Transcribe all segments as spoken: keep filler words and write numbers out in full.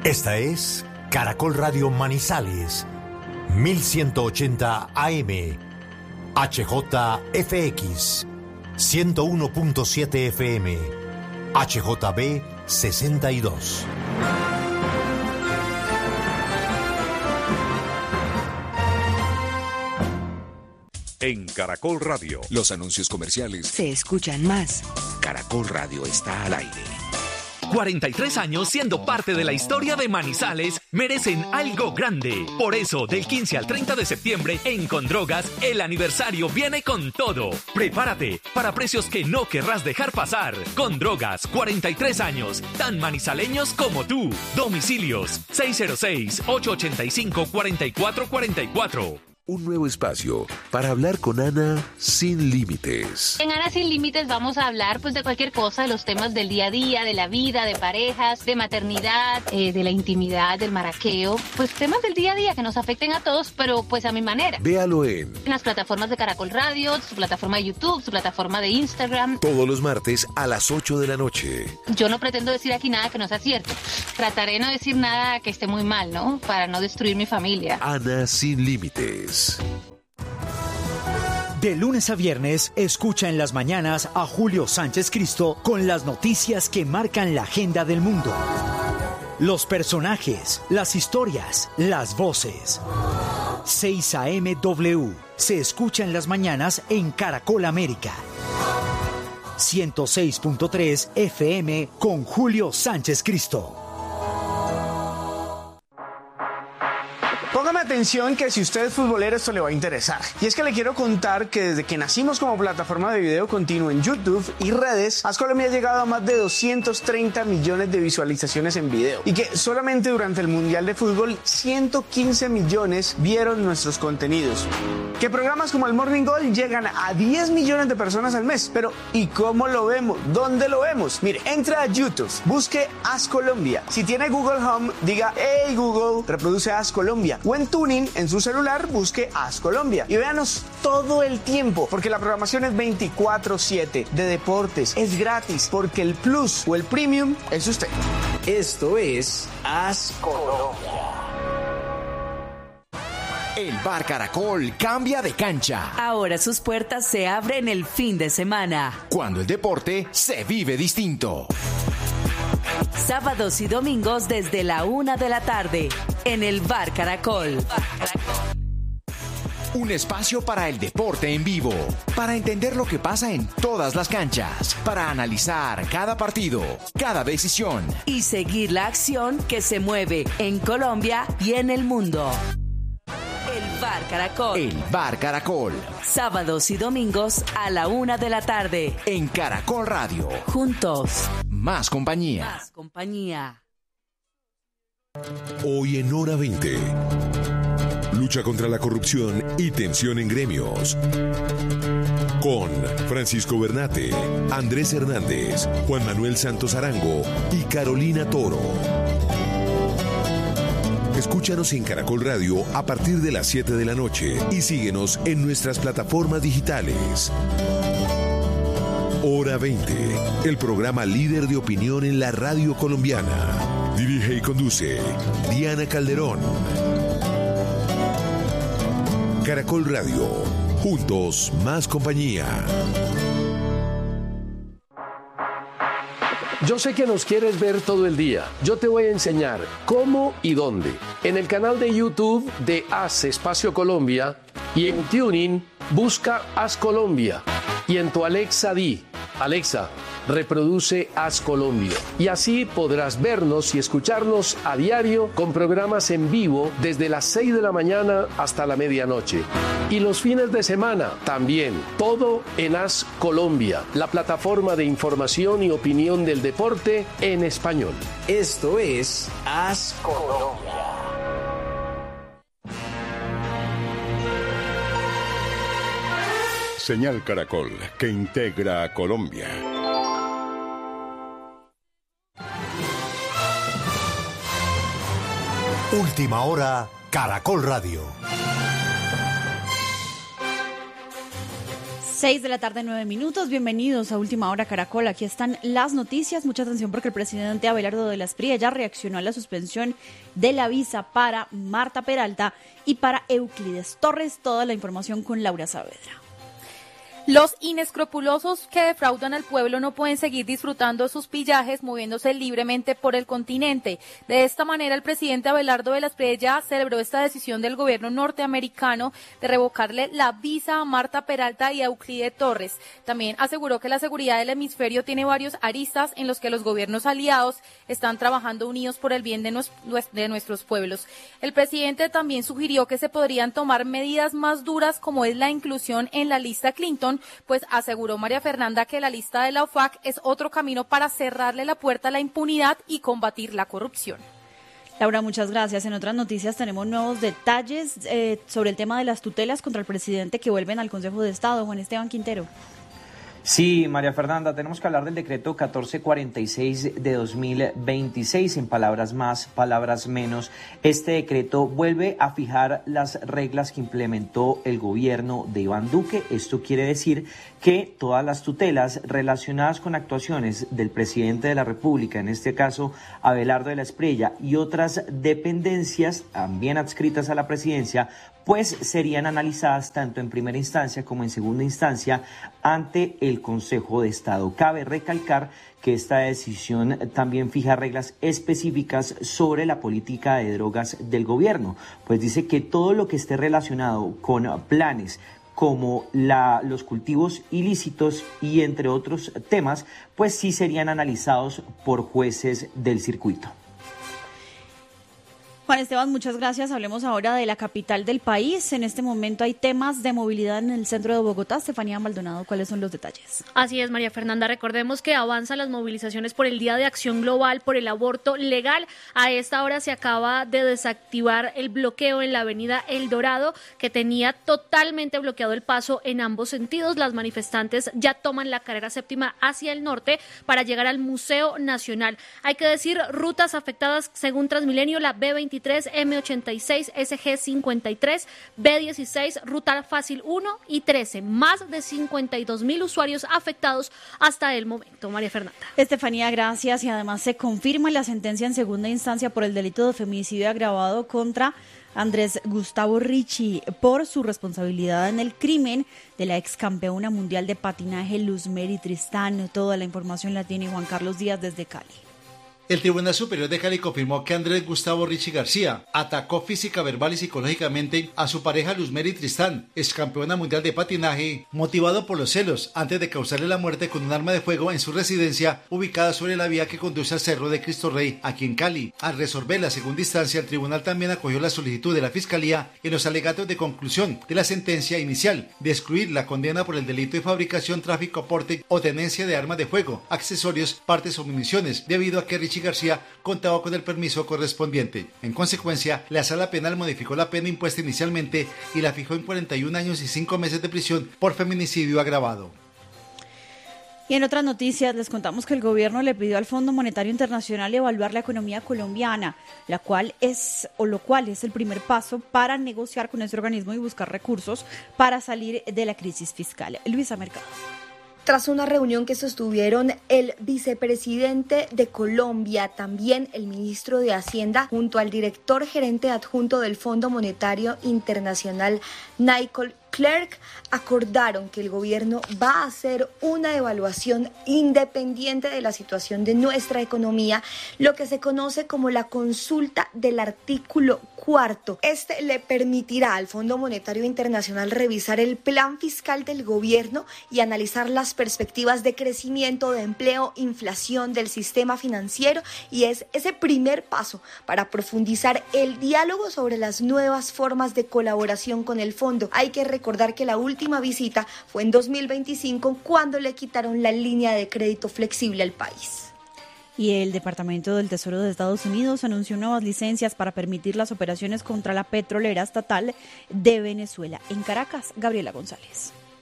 Esta es Caracol Radio Manizales, mil ciento ochenta A M, H J F X, ciento uno punto siete F M, H J B sesenta y dos. En Caracol Radio, los anuncios comerciales se escuchan más. Caracol Radio está al aire. cuarenta y tres años siendo parte de la historia de Manizales merecen algo grande. Por eso, del quince al treinta de septiembre, en Condrogas, el aniversario viene con todo. Prepárate para precios que no querrás dejar pasar. Condrogas, cuarenta y tres años, tan manizaleños como tú. Domicilios, seis cero seis, ocho ocho cinco, cuatro cuatro cuatro cuatro. Un nuevo espacio para hablar con Ana sin límites. En Ana sin límites vamos a hablar pues de cualquier cosa, de los temas del día a día, de la vida, de parejas, de maternidad, eh, de la intimidad, del maraqueo, pues temas del día a día que nos afecten a todos, pero pues a mi manera. Véalo en, en las plataformas de Caracol Radio, su plataforma de YouTube, su plataforma de Instagram. Todos los martes a las ocho de la noche. Yo no pretendo decir aquí nada que no sea cierto. Trataré de no decir nada que esté muy mal, ¿no? Para no destruir mi familia. Ana sin límites. De lunes a viernes, escucha en las mañanas a Julio Sánchez Cristo con las noticias que marcan la agenda del mundo. Los personajes, las historias, las voces. seis A M W se escucha en las mañanas en Caracol América. ciento seis punto tres F M con Julio Sánchez Cristo. Póngame atención que si usted es futbolero esto le va a interesar. Y es que le quiero contar que desde que nacimos como plataforma de video continuo en YouTube y redes, AzColombia ha llegado a más de doscientos treinta millones de visualizaciones en video. Y que solamente durante el Mundial de Fútbol ciento quince millones vieron nuestros contenidos. Que programas como el Morning Gold llegan a diez millones de personas al mes. Pero ¿y cómo lo vemos? ¿Dónde lo vemos? Mire, entra a YouTube, busque AzColombia. Si tiene Google Home, diga "Hey Google, reproduce AzColombia". O en Tuning, en su celular, busque AzColombia. Y véanos todo el tiempo, porque la programación es veinticuatro siete de deportes. Es gratis, porque el Plus o el Premium es usted. Esto es AzColombia. El Bar Caracol cambia de cancha. Ahora sus puertas se abren el fin de semana. Cuando el deporte se vive distinto. Sábados y domingos desde la una de la tarde en el Bar Caracol. Un espacio para el deporte en vivo, para entender lo que pasa en todas las canchas, para analizar cada partido, cada decisión y seguir la acción que se mueve en Colombia y en el mundo. El Bar Caracol. El Bar Caracol. Sábados y domingos a la una de la tarde. En Caracol Radio. Juntos. Más compañía. Más compañía. Hoy en Hora veinte. Lucha contra la corrupción y tensión en gremios. Con Francisco Bernate, Andrés Hernández, Juan Manuel Santos Arango y Carolina Toro. Escúchanos en Caracol Radio a partir de las siete de la noche y síguenos en nuestras plataformas digitales. Hora veinte, el programa líder de opinión en la radio colombiana. Dirige y conduce Diana Calderón. Caracol Radio, juntos más compañía. Yo sé que nos quieres ver todo el día. Yo te voy a enseñar cómo y dónde. En el canal de YouTube de Az Espacio Colombia y en Tuning busca AzColombia. Y en tu Alexa di, Alexa, reproduce AzColombia. Y así podrás vernos y escucharnos a diario con programas en vivo desde las seis de la mañana hasta la medianoche. Y los fines de semana también, todo en AzColombia, la plataforma de información y opinión del deporte en español. Esto es AzColombia. Señal Caracol, que integra a Colombia. Última hora, Caracol Radio. Seis de la tarde, nueve minutos. Bienvenidos a Última Hora Caracol. Aquí están las noticias. Mucha atención porque el presidente Abelardo de la Espriella ya reaccionó a la suspensión de la visa para Marta Peralta y para Euclides Torres. Toda la información con Laura Saavedra. Los inescrupulosos que defraudan al pueblo no pueden seguir disfrutando sus pillajes moviéndose libremente por el continente. De esta manera, el presidente Abelardo de la Espriella celebró esta decisión del gobierno norteamericano de revocarle la visa a Marta Peralta y a Euclides Torres. También aseguró que la seguridad del hemisferio tiene varios aristas en los que los gobiernos aliados están trabajando unidos por el bien de, nos, de nuestros pueblos. El presidente también sugirió que se podrían tomar medidas más duras como es la inclusión en la lista Clinton, pues aseguró María Fernanda que la lista de la O F A C es otro camino para cerrarle la puerta a la impunidad y combatir la corrupción. Laura, muchas gracias. En otras noticias tenemos nuevos detalles eh, sobre el tema de las tutelas contra el presidente que vuelven al Consejo de Estado. Juan Esteban Quintero. Sí, María Fernanda, tenemos que hablar del decreto catorce cuarenta y seis de dos mil veintiséis, en palabras más, palabras menos. Este decreto vuelve a fijar las reglas que implementó el gobierno de Iván Duque. Esto quiere decir que todas las tutelas relacionadas con actuaciones del presidente de la República, en este caso Abelardo de la Espriella, y otras dependencias también adscritas a la presidencia, pues serían analizadas tanto en primera instancia como en segunda instancia ante el Consejo de Estado. Cabe recalcar que esta decisión también fija reglas específicas sobre la política de drogas del gobierno, pues dice que todo lo que esté relacionado con planes como la, los cultivos ilícitos y entre otros temas, pues sí serían analizados por jueces del circuito. Juan Esteban, muchas gracias. Hablemos ahora de la capital del país. En este momento hay temas de movilidad en el centro de Bogotá. Estefanía Maldonado, ¿cuáles son los detalles? Así es, María Fernanda. Recordemos que avanzan las movilizaciones por el Día de Acción Global por el aborto legal. A esta hora se acaba de desactivar el bloqueo en la avenida El Dorado, que tenía totalmente bloqueado el paso en ambos sentidos. Las manifestantes ya toman la carrera séptima hacia el norte para llegar al Museo Nacional. Hay que decir, rutas afectadas según Transmilenio, la B veintitrés, M ochenta y seis, S G cincuenta y tres, B dieciséis, Ruta Fácil uno y trece. Más de cincuenta y dos mil usuarios afectados hasta el momento. María Fernanda. Estefanía, gracias. Y además se confirma la sentencia en segunda instancia por el delito de femicidio agravado contra Andrés Gustavo Ricci por su responsabilidad en el crimen de la ex campeona mundial de patinaje Luzmeri Tristán. Toda la información la tiene Juan Carlos Díaz desde Cali. El Tribunal Superior de Cali confirmó que Andrés Gustavo Ricci García atacó física, verbal y psicológicamente a su pareja Luzmeri Tristán, ex campeona mundial de patinaje, motivado por los celos, antes de causarle la muerte con un arma de fuego en su residencia ubicada sobre la vía que conduce al Cerro de Cristo Rey, aquí en Cali. Al resolver la segunda instancia, el tribunal también acogió la solicitud de la Fiscalía en los alegatos de conclusión de la sentencia inicial de excluir la condena por el delito de fabricación, tráfico, aporte o tenencia de armas de fuego, accesorios, partes o municiones, debido a que Ricci García contaba con el permiso correspondiente. En consecuencia, la Sala Penal modificó la pena impuesta inicialmente y la fijó en cuarenta y un años y cinco meses de prisión por feminicidio agravado. Y en otras noticias les contamos que el gobierno le pidió al Fondo Monetario Internacional evaluar la economía colombiana, la cual es o lo cual es el primer paso para negociar con ese organismo y buscar recursos para salir de la crisis fiscal. Luisa Mercado. Tras una reunión que sostuvieron el vicepresidente de Colombia, también el ministro de Hacienda, junto al director gerente adjunto del Fondo Monetario Internacional, Michael Clerc, acordaron que el gobierno va a hacer una evaluación independiente de la situación de nuestra economía, lo que se conoce como la consulta del artículo cuarto. Este le permitirá al Fondo Monetario Internacional revisar el plan fiscal del gobierno y analizar las perspectivas de crecimiento, de empleo, inflación del sistema financiero, y es ese primer paso para profundizar el diálogo sobre las nuevas formas de colaboración con el fondo. Hay que recordar que la última visita fue en dos mil veinticinco, cuando le quitaron la línea de crédito flexible al país. Y el Departamento del Tesoro de Estados Unidos anunció nuevas licencias para permitir las operaciones contra la petrolera estatal de Venezuela. En Caracas, Gabriela González.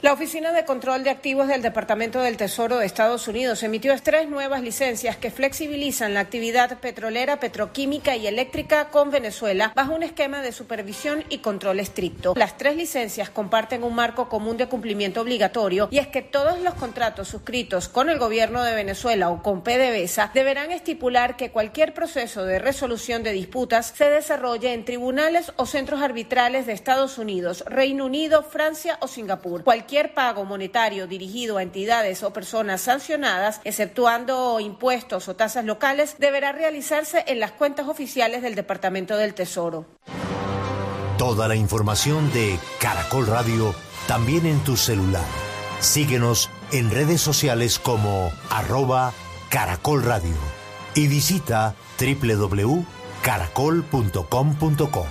La Oficina de Control de Activos del Departamento del Tesoro de Estados Unidos emitió tres nuevas licencias que flexibilizan la actividad petrolera, petroquímica y eléctrica con Venezuela bajo un esquema de supervisión y control estricto. Las tres licencias comparten un marco común de cumplimiento obligatorio, y es que todos los contratos suscritos con el gobierno de Venezuela o con PDVSA deberán estipular que cualquier proceso de resolución de disputas se desarrolle en tribunales o centros arbitrales de Estados Unidos, Reino Unido, Francia o Singapur. Cualquier Cualquier pago monetario dirigido a entidades o personas sancionadas, exceptuando impuestos o tasas locales, deberá realizarse en las cuentas oficiales del Departamento del Tesoro. Toda la información de Caracol Radio también en tu celular. Síguenos en redes sociales como arroba Caracol Radio y visita doble u doble u doble u punto caracol punto com punto co.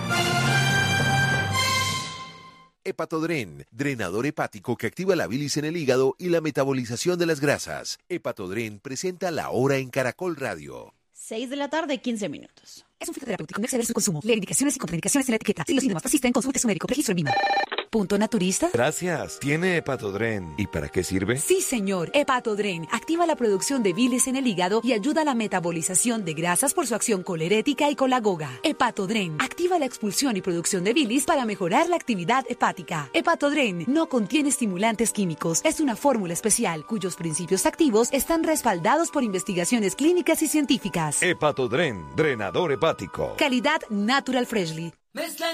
Hepatodren, drenador hepático que activa la bilis en el hígado y la metabolización de las grasas. Hepatodren presenta La Hora en Caracol Radio. seis de la tarde, quince minutos. Es un fitoterapéutico, no exceder su consumo. Lee indicaciones y contraindicaciones en la etiqueta. Si los síntomas persisten, consulte a su médico. Registro en Vima. Punto Naturista. Gracias. ¿Tiene Hepatodren? ¿Y para qué sirve? Sí, señor. Hepatodren activa la producción de bilis en el hígado y ayuda a la metabolización de grasas por su acción colerética y colagoga. Hepatodren activa la expulsión y producción de bilis para mejorar la actividad hepática. Hepatodren no contiene estimulantes químicos. Es una fórmula especial cuyos principios activos están respaldados por investigaciones clínicas y científicas. Hepatodren, drenador hepático. Calidad Natural Freshly. Mezcla